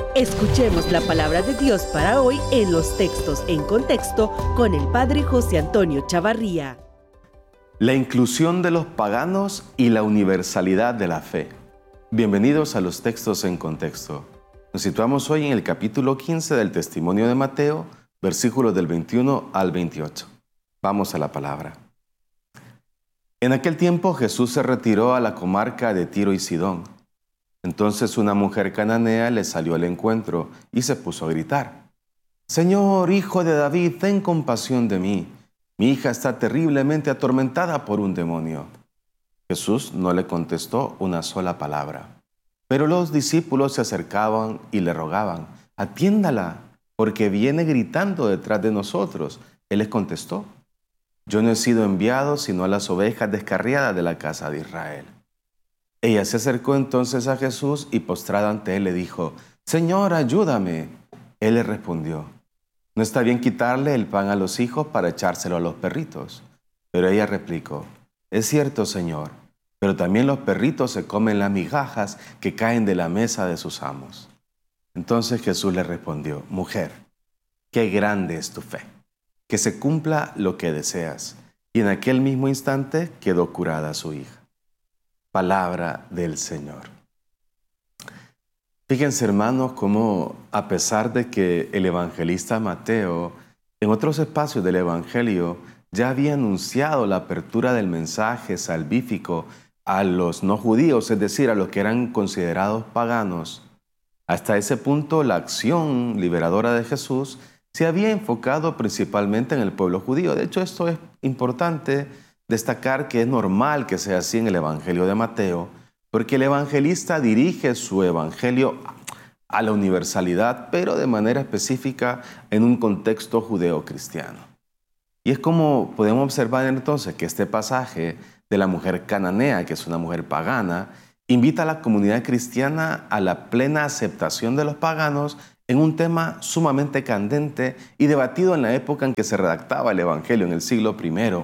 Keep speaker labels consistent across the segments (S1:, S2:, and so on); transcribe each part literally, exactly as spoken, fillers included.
S1: Escuchemos la palabra de Dios para hoy en los textos en contexto con el Padre José Antonio Chavarría.
S2: La inclusión de los paganos y la universalidad de la fe. Bienvenidos a los textos en contexto. Nos situamos hoy en el capítulo quince del Testimonio de Mateo, versículos del veintiuno al veintiocho. Vamos a la palabra. En aquel tiempo Jesús se retiró a la comarca de Tiro y Sidón. Entonces una mujer cananea le salió al encuentro y se puso a gritar: «Señor, hijo de David, ten compasión de mí. Mi hija está terriblemente atormentada por un demonio». Jesús no le contestó una sola palabra. Pero los discípulos se acercaban y le rogaban: «Atiéndala, porque viene gritando detrás de nosotros». Él les contestó: «Yo no he sido enviado sino a las ovejas descarriadas de la casa de Israel». Ella se acercó entonces a Jesús y postrada ante él le dijo: «Señor, ayúdame». Él le respondió: «No está bien quitarle el pan a los hijos para echárselo a los perritos». Pero ella replicó: «Es cierto, Señor, pero también los perritos se comen las migajas que caen de la mesa de sus amos». Entonces Jesús le respondió: «Mujer, qué grande es tu fe. Que se cumpla lo que deseas». Y en aquel mismo instante quedó curada su hija. Palabra del Señor. Fíjense, hermanos, cómo a pesar de que el evangelista Mateo en otros espacios del Evangelio ya había anunciado la apertura del mensaje salvífico a los no judíos, es decir, a los que eran considerados paganos, hasta ese punto la acción liberadora de Jesús se había enfocado principalmente en el pueblo judío. De hecho, esto es importante destacar que es normal que sea así en el Evangelio de Mateo, porque el evangelista dirige su evangelio a la universalidad, pero de manera específica en un contexto judeo-cristiano. Y es como podemos observar entonces que este pasaje de la mujer cananea, que es una mujer pagana, invita a la comunidad cristiana a la plena aceptación de los paganos en un tema sumamente candente y debatido en la época en que se redactaba el Evangelio, en el siglo primero.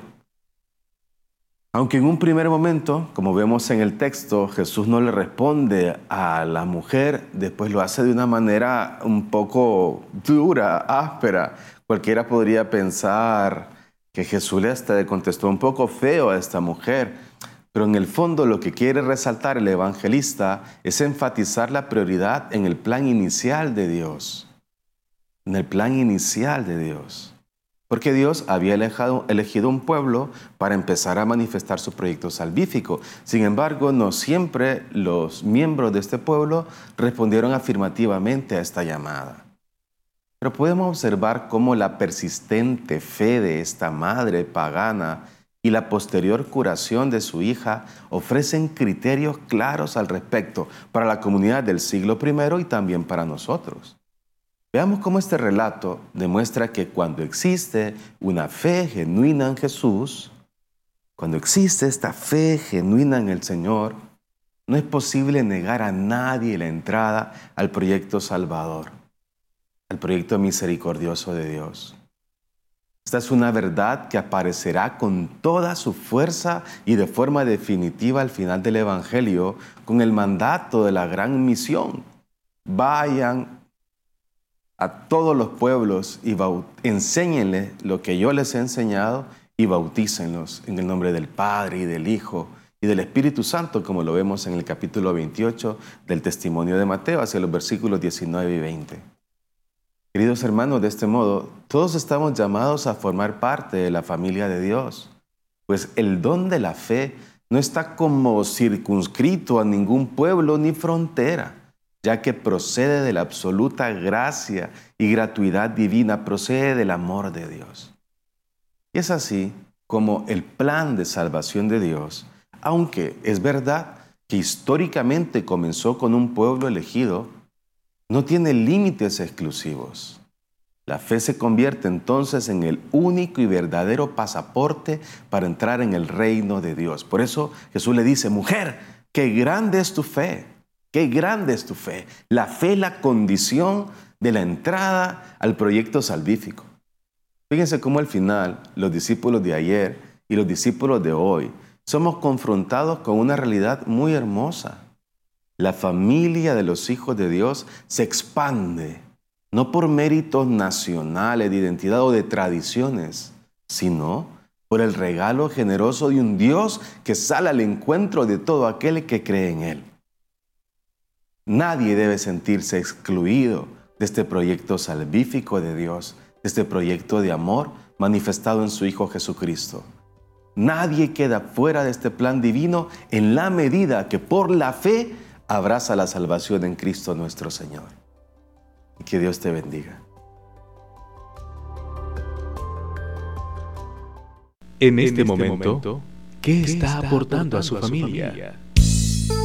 S2: Aunque en un primer momento, como vemos en el texto, Jesús no le responde a la mujer, después lo hace de una manera un poco dura, áspera. Cualquiera podría pensar que Jesús le contestó un poco feo a esta mujer, pero en el fondo lo que quiere resaltar el evangelista es enfatizar la prioridad en el plan inicial de Dios. En el plan inicial de Dios. Porque Dios había elegido, elegido un pueblo para empezar a manifestar su proyecto salvífico. Sin embargo, no siempre los miembros de este pueblo respondieron afirmativamente a esta llamada. Pero podemos observar cómo la persistente fe de esta madre pagana y la posterior curación de su hija ofrecen criterios claros al respecto para la comunidad del siglo primero y también para nosotros. Veamos cómo este relato demuestra que cuando existe una fe genuina en Jesús, cuando existe esta fe genuina en el Señor, no es posible negar a nadie la entrada al proyecto salvador, al proyecto misericordioso de Dios. Esta es una verdad que aparecerá con toda su fuerza y de forma definitiva al final del Evangelio con el mandato de la gran misión. Vayan a todos los pueblos y enséñenles lo que yo les he enseñado y bautícenlos en el nombre del Padre y del Hijo y del Espíritu Santo, como lo vemos en el capítulo veintiocho del Testimonio de Mateo, hacia los versículos diecinueve y veinte. Queridos hermanos, de este modo, todos estamos llamados a formar parte de la familia de Dios, pues el don de la fe no está como circunscrito a ningún pueblo ni frontera, ya que procede de la absoluta gracia y gratuidad divina, procede del amor de Dios. Y es así como el plan de salvación de Dios, aunque es verdad que históricamente comenzó con un pueblo elegido, no tiene límites exclusivos. La fe se convierte entonces en el único y verdadero pasaporte para entrar en el reino de Dios. Por eso Jesús le dice: mujer, qué grande es tu fe, qué grande es tu fe. La fe es la condición de la entrada al proyecto salvífico. Fíjense cómo al final los discípulos de ayer y los discípulos de hoy somos confrontados con una realidad muy hermosa. La familia de los hijos de Dios se expande, no por méritos nacionales de identidad o de tradiciones, sino por el regalo generoso de un Dios que sale al encuentro de todo aquel que cree en Él. Nadie debe sentirse excluido de este proyecto salvífico de Dios, de este proyecto de amor manifestado en su Hijo Jesucristo. Nadie queda fuera de este plan divino en la medida que por la fe abraza la salvación en Cristo nuestro Señor. Y que Dios te bendiga.
S3: En este momento, ¿qué está aportando a su familia?